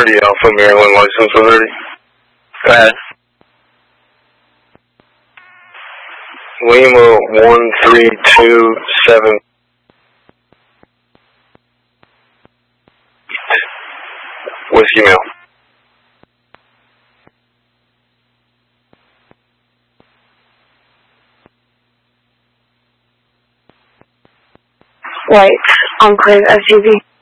30 Alpha, Maryland, license 30. Go ahead. Lima 1327. Whiskey Mail. White, Enclave SUV.